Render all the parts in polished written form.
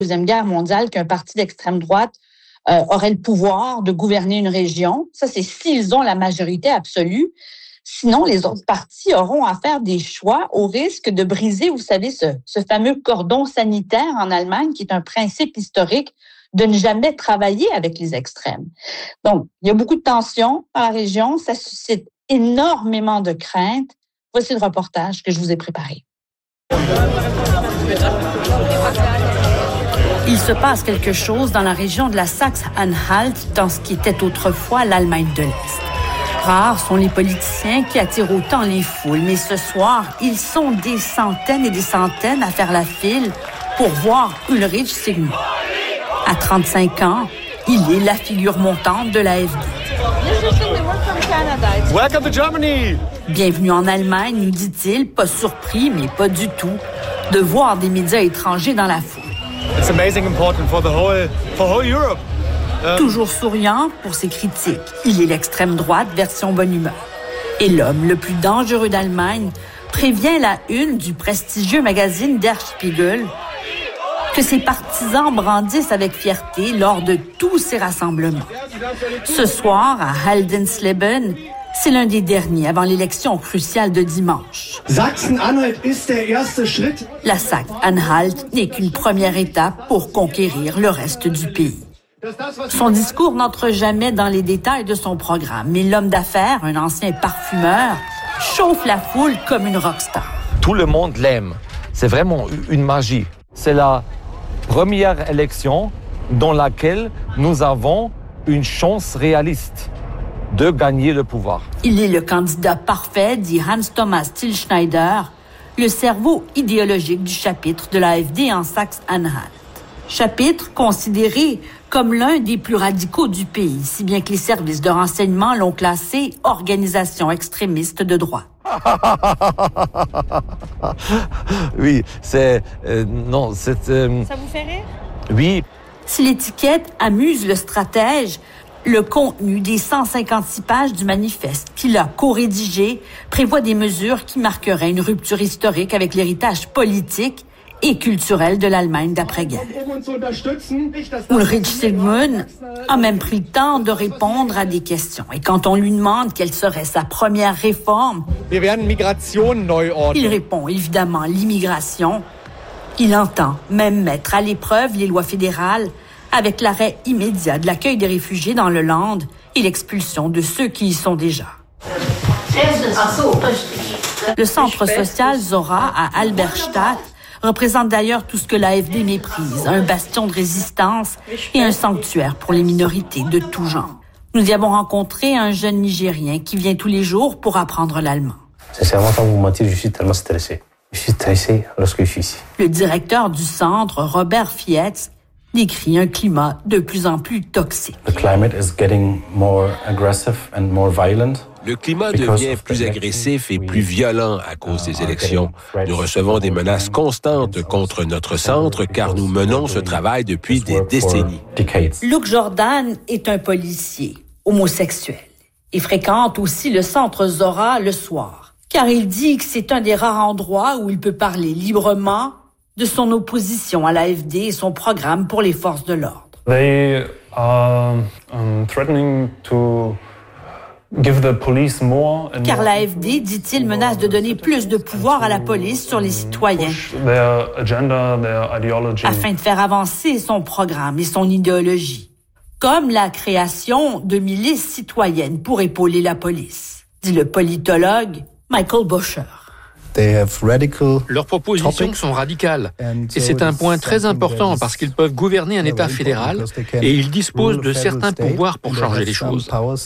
Deuxième Guerre mondiale qu'un parti d'extrême droite aurait le pouvoir de gouverner une région. Ça, c'est s'ils ont la majorité absolue. Sinon, les autres partis auront à faire des choix au risque de briser, vous savez, ce fameux cordon sanitaire en Allemagne, qui est un principe historique de ne jamais travailler avec les extrêmes. Donc, il y a beaucoup de tensions dans la région. Ça suscite énormément de craintes. Voici le reportage que je vous ai préparé. Il se passe quelque chose dans la région de la Saxe-Anhalt, dans ce qui était autrefois l'Allemagne de l'Est. Rares sont les politiciens qui attirent autant les foules, mais ce soir, ils sont des centaines et des centaines à faire la file pour voir Ulrich Sigmund. À 35 ans, il est la figure montante de l'AfD. Welcome to Germany! Bienvenue en Allemagne, nous dit-il, pas surpris, mais pas du tout, de voir des médias étrangers dans la foule. It's amazing important for whole Europe. Toujours souriant pour ses critiques, il est l'extrême droite version bonne humeur. Et l'homme le plus dangereux d'Allemagne prévient la une du prestigieux magazine Der Spiegel que ses partisans brandissent avec fierté lors de tous ces rassemblements. Ce soir, à Haldensleben, c'est l'un des derniers avant l'élection cruciale de dimanche. Sachsen-Anhalt ist der erste Schritt. La Saxe-Anhalt n'est qu'une première étape pour conquérir le reste du pays. Son discours n'entre jamais dans les détails de son programme, mais l'homme d'affaires, un ancien parfumeur, chauffe la foule comme une rockstar. Tout le monde l'aime. C'est vraiment une magie. C'est la première élection dans laquelle nous avons une chance réaliste de gagner le pouvoir. Il est le candidat parfait, dit Hans-Thomas Tilschneider, le cerveau idéologique du chapitre de l'AfD en Saxe-Anhalt. Chapitre considéré comme l'un des plus radicaux du pays, si bien que les services de renseignement l'ont classé organisation extrémiste de droite. Oui, c'est... non, c'est... Ça vous fait rire? Oui. Si l'étiquette amuse le stratège, le contenu des 156 pages du manifeste qu'il a co-rédigé prévoit des mesures qui marqueraient une rupture historique avec l'héritage politique et culturel de l'Allemagne d'après-guerre. Ulrich Sigmund a même pris le temps de répondre à des questions. Et quand on lui demande quelle serait sa première réforme, il répond évidemment l'immigration. Il entend même mettre à l'épreuve les lois fédérales avec l'arrêt immédiat de l'accueil des réfugiés dans le Land et l'expulsion de ceux qui y sont déjà. Le centre social Zora à Halberstadt représente d'ailleurs tout ce que l'AfD méprise, un bastion de résistance et un sanctuaire pour les minorités de tout genre. Nous y avons rencontré un jeune Nigérien qui vient tous les jours pour apprendre l'allemand. Sincèrement, sans vous mentir, je suis tellement stressé. Je suis stressé lorsque je suis ici. Le directeur du centre, Robert Fietz, décrit un climat de plus en plus toxique. The climate is getting more aggressive and more violent. Le climat devient plus agressif et plus violent à cause des élections. Nous recevons des menaces constantes contre notre centre car nous menons ce travail depuis des décennies. Luc Jordan est un policier homosexuel et fréquente aussi le centre Zora le soir, car il dit que c'est un des rares endroits où il peut parler librement de son opposition à l'AfD et son programme pour les forces de l'ordre. They are threatening to give the police more and car l'AfD, dit-il, menace de donner plus de pouvoir à la police sur les citoyens their agenda, their ideology. afin de faire avancer son programme et son idéologie, comme la création de milices citoyennes pour épauler la police, dit le politologue Michael Boscher. Leurs propositions sont radicales. Et c'est un point très important parce qu'ils peuvent gouverner un État fédéral et ils disposent de certains pouvoirs pour changer les choses.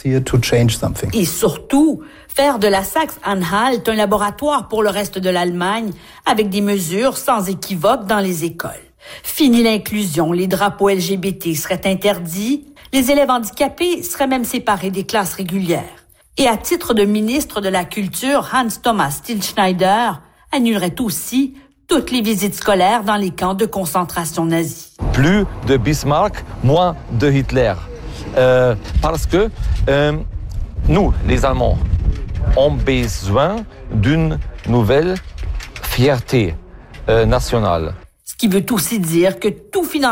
Et surtout, faire de la Saxe-Anhalt un laboratoire pour le reste de l'Allemagne avec des mesures sans équivoque dans les écoles. Fini l'inclusion, les drapeaux LGBT seraient interdits, les élèves handicapés seraient même séparés des classes régulières. Et à titre de ministre de la Culture, Hans-Thomas Tilschneider annulerait aussi toutes les visites scolaires dans les camps de concentration nazis. Plus de Bismarck, moins de Hitler. Parce que nous, les Allemands, ont besoin d'une nouvelle fierté nationale. Ce qui veut aussi dire que tout financement